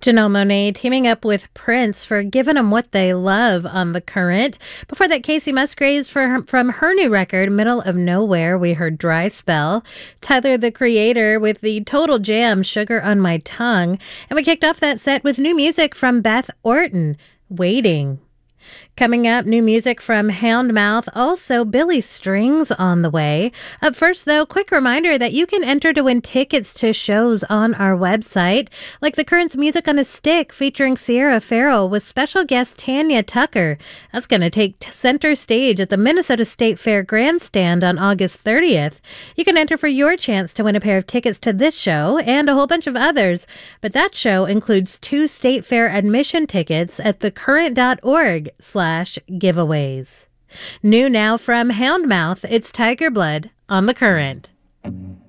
Janelle Monáe teaming up with Prince for Giving Them What They Love on The Current. Before that, Casey Musgraves from her new record, Middle of Nowhere, we heard Dry Spell. Tyler, the Creator, with the Total Jam, Sugar on My Tongue. And we kicked off that set with new music from Beth Orton, Waiting. Coming up, new music from Houndmouth, also Billy Strings on the way. Up first, though, quick reminder that you can enter to win tickets to shows on our website, like The Current's Music on a Stick featuring Sierra Farrell with special guest Tanya Tucker. That's going to take center stage at the Minnesota State Fair Grandstand on August 30th. You can enter for your chance to win a pair of tickets to this show and a whole bunch of others, but that show includes 2 State Fair admission tickets at thecurrent.org/giveaways. New now from Houndmouth, it's Tiger Blood on The Current.